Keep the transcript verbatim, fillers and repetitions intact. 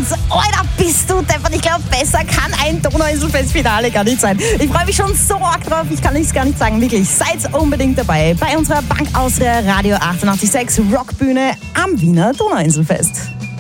Tanz. Alter, bist du deppert. Ich glaube, besser kann ein Donauinselfest-Finale gar nicht sein. Ich freue mich schon so arg drauf. Ich kann nichts gar nicht sagen. Wirklich, seid unbedingt dabei bei unserer Bank Austria Radio achtundachtzig Komma sechs Rockbühne am Wiener Donauinselfest.